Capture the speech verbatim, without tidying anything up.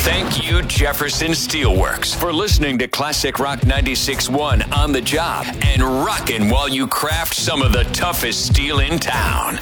Thank you, Jefferson Steelworks, for listening to Classic Rock ninety-six point one On the Job and rocking while you craft some of the toughest steel in town.